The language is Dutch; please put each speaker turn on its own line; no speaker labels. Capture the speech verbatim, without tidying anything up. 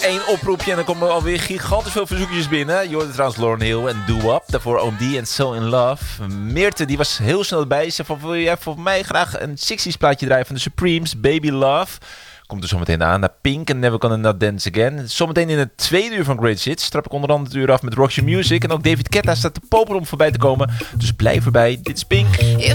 Eén oproepje en dan komen er alweer gigantisch veel verzoekjes binnen. Je hoorde trouwens Lauryn Hill en Doo Wop. Daarvoor O M D en So In Love. Meerte, die was heel snel erbij. Ze van, wil jij voor mij graag een zestig's plaatje draaien van de Supremes, Baby Love. Komt er zometeen aan. Naar Pink en Never Gonna Not Dance Again. Zometeen in het tweede uur van Great Hits trap ik onder andere het uur af met Roxy Music. En ook David Guetta staat de popper om voorbij te komen. Dus blijf erbij. Dit is Pink.